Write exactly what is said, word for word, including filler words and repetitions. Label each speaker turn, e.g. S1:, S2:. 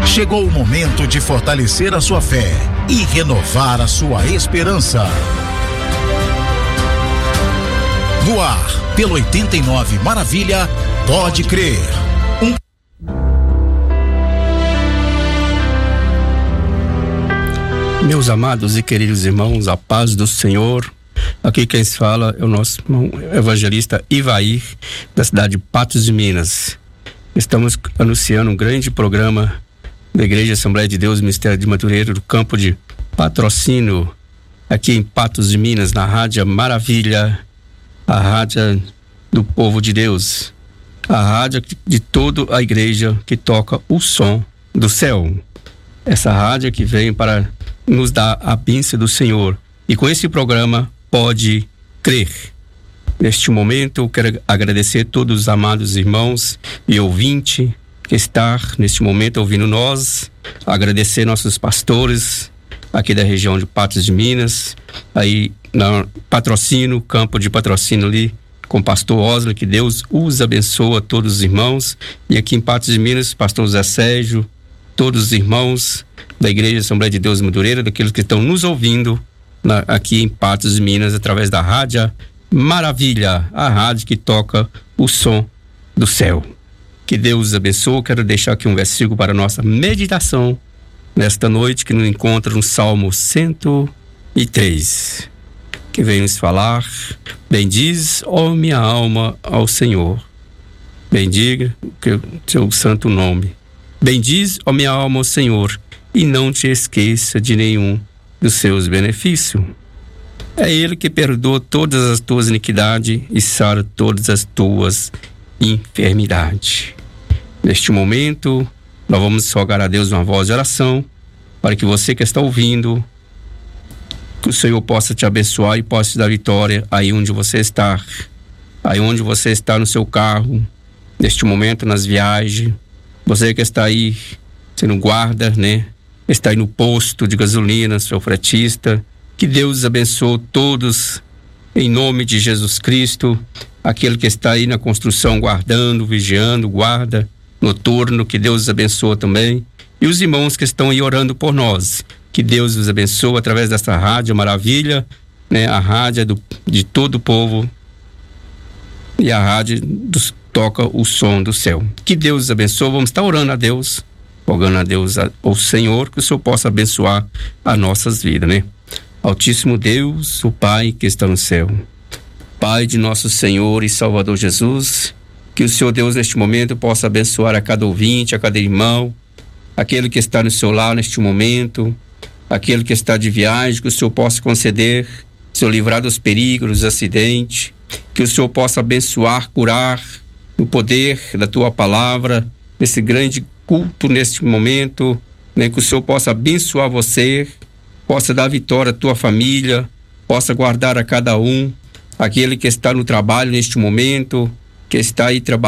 S1: Chegou o momento de fortalecer a sua fé e renovar a sua esperança. No ar, pelo oitenta e nove Maravilha, Pode Crer. Um...
S2: Meus amados e queridos irmãos, a paz do Senhor. Aqui quem se fala é o nosso irmão evangelista Ivair, da cidade de Patos de Minas. Estamos anunciando um grande programa da Igreja Assembleia de Deus, Ministério de Madureira, do campo de Patrocínio, aqui em Patos de Minas, na Rádio Maravilha, a rádio do povo de Deus, a rádio de toda a igreja que toca o som do céu. Essa rádio que vem para nos dar a bênção do Senhor. E com esse programa, Pode Crer. Neste momento, eu quero agradecer a todos os amados irmãos e ouvintes que estão neste momento ouvindo nós, agradecer nossos pastores aqui da região de Patos de Minas, aí na Patrocínio, campo de Patrocínio ali, com o pastor Osler, que Deus os abençoa, todos os irmãos, e aqui em Patos de Minas, pastor Zé Sérgio, todos os irmãos da Igreja Assembleia de Deus Madureira, daqueles que estão nos ouvindo na, aqui em Patos de Minas, através da Rádio Maravilha, a rádio que toca o som do céu. Que Deus os abençoe. Quero deixar aqui um versículo para a nossa meditação nesta noite, que nos encontra no Salmo cento e três, que vem nos falar: bendiz, ó minha alma, ao Senhor. Bendiga o seu santo nome. Bendiz, ó minha alma, ao Senhor, e não te esqueça de nenhum dos seus benefícios. É Ele que perdoa todas as tuas iniquidades e sara todas as tuas enfermidades. Neste momento, nós vamos rogar a Deus uma voz de oração, para que você que está ouvindo, que o Senhor possa te abençoar e possa te dar vitória aí onde você está, aí onde você está no seu carro, neste momento nas viagens, você que está aí sendo guarda, né? Está aí no posto de gasolina, seu fretista, que Deus abençoe todos, em nome de Jesus Cristo. Aquele que está aí na construção, guardando, vigiando, guarda noturno, que Deus os abençoe também. E os irmãos que estão aí orando por nós, que Deus os abençoe através dessa rádio Maravilha, né? A rádio do, de todo o povo, e a rádio dos, toca o som do céu. Que Deus os abençoe. Vamos estar orando a Deus, rogando a Deus, ao Senhor, que o Senhor possa abençoar as nossas vidas, né? Altíssimo Deus, o Pai que está no céu, Pai de nosso Senhor e Salvador Jesus, que o Senhor Deus neste momento possa abençoar a cada ouvinte, a cada irmão, aquele que está no seu lar neste momento, aquele que está de viagem, que o Senhor possa conceder, Senhor, livrar dos perigos, dos acidentes, que o Senhor possa abençoar, curar, no poder da Tua Palavra, nesse grande culto neste momento, né? Que o Senhor possa abençoar você, possa dar vitória à tua família, possa guardar a cada um, aquele que está no trabalho neste momento, que está aí trabalhando,